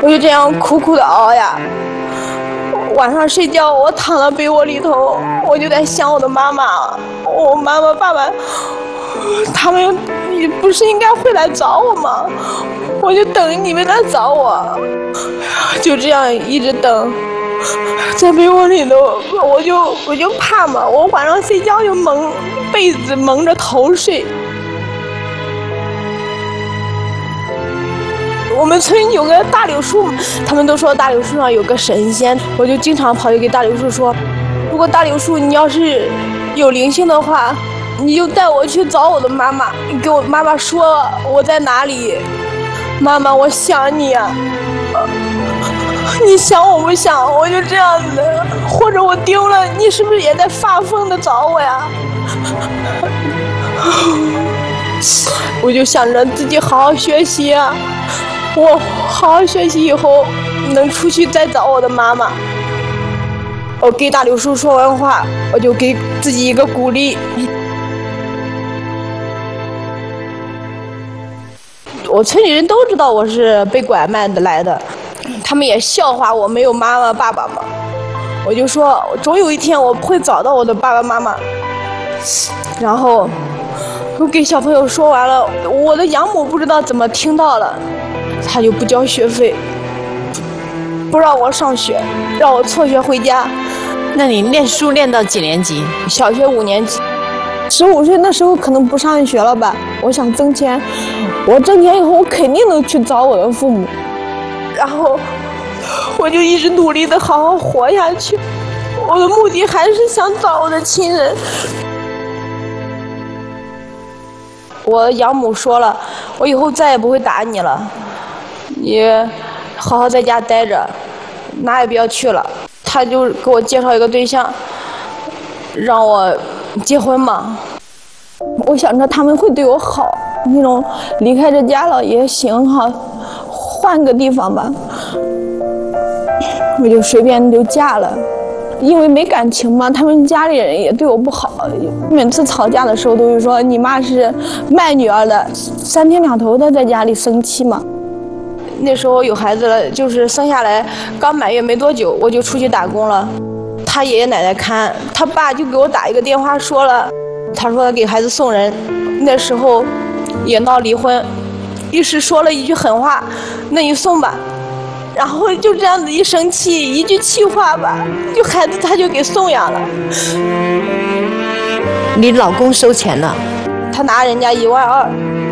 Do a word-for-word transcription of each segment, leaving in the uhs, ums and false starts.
我就这样苦苦的熬呀。晚上睡觉，我躺在被窝里头，我就在想我的妈妈，我妈妈、爸爸，他们不是应该会来找我吗？我就等你们来找我，就这样一直等，在被窝里头，我就我就怕嘛，我晚上睡觉就蒙被子蒙着头睡。我们村有个大柳树，他们都说大柳树上有个神仙，我就经常跑去给大柳树说，如果大柳树你要是有灵性的话，你就带我去找我的妈妈，你给我妈妈说我在哪里，妈妈我想你啊，你想我不想？我就这样子，或者我丢了，你是不是也在发疯的找我呀？我就想着自己好好学习啊。我好好学习以后，能出去再找我的妈妈。我给大柳树说完话，我就给自己一个鼓励。我村里人都知道我是被拐卖的来的，他们也笑话我没有妈妈爸爸嘛。我就说，总有一天我会找到我的爸爸妈妈。然后我给小朋友说完了，我的养母不知道怎么听到了。他就不交学费，不让我上学，让我辍学回家。 那你念书念到几年级？ 小学五年级。十五岁那时候可能不上学了吧？我想挣钱，我挣钱以后我肯定能去找我的父母。然后我就一直努力的好好活下去。我的目的还是想找我的亲人。我养母说了，我以后再也不会打你了。你好好在家待着，哪也不要去了。他就给我介绍一个对象，让我结婚嘛。我想着他们会对我好，那种离开这家了也行哈，换个地方吧。我就随便就嫁了，因为没感情嘛，他们家里人也对我不好。每次吵架的时候都会说你妈是卖女儿的，三天两头的在家里生气嘛。那时候有孩子了，就是生下来刚满月没多久，我就出去打工了。他爷爷奶奶看，他爸就给我打一个电话说了，他说他给孩子送人，那时候也闹离婚，于是说了一句狠话，那你送吧。然后就这样子一生气，一句气话吧，就孩子他就给送养了。 你老公收钱了？ 他拿人家一万二。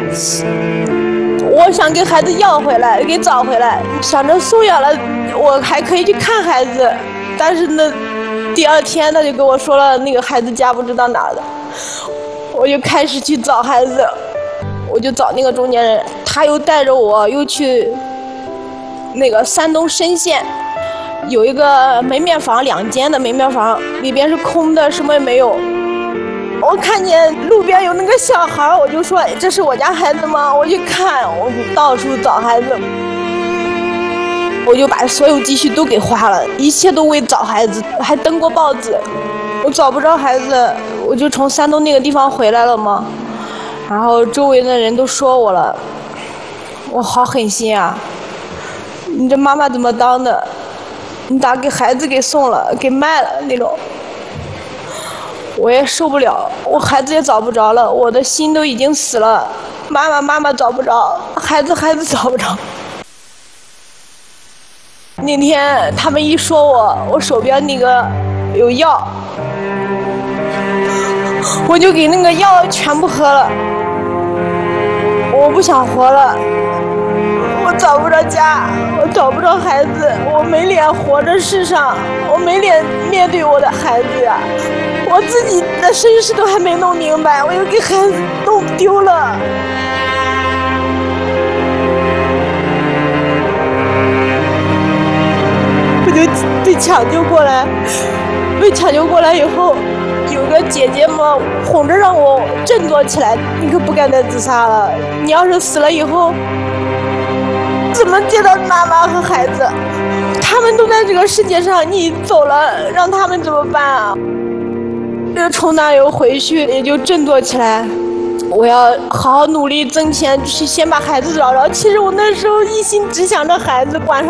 我想给孩子要回来，给找回来，想着送养了，我还可以去看孩子。但是呢，第二天他就跟我说了，那个孩子家不知道哪儿的。我就开始去找孩子，我就找那个中间人，他又带着我又去那个山东莘县，有一个门面房，两间的门面房，里边是空的，什么也没有。我看见路边有那个小孩，我就说这是我家孩子吗？我去看，我就到处找孩子，我就把所有积蓄都给花了，一切都为找孩子，还登过报纸。我找不着孩子，我就从山东那个地方回来了嘛。然后周围的人都说我了，我好狠心啊！你这妈妈怎么当的？你咋给孩子给送了，给卖了那种？我也受不了，我孩子也找不着了，我的心都已经死了。妈妈妈妈找不着，孩子孩子找不着。那天他们一说我，我手边那个有药，我就给那个药全部喝了。我不想活了，我找不着家，我找不着孩子，我没脸活着世上，我没脸面对我的孩子呀。我自己的身世都还没弄明白，我又给孩子弄丢了。我就被抢救过来，被抢救过来以后，有个姐姐嘛哄着让我振作起来，你可不敢再自杀了，你要是死了以后怎么见到妈妈和孩子？他们都在这个世界上，你走了让他们怎么办啊？就从那又回去，也就振作起来，我要好好努力挣钱，去先把孩子找着。其实我那时候一心只想着孩子，晚上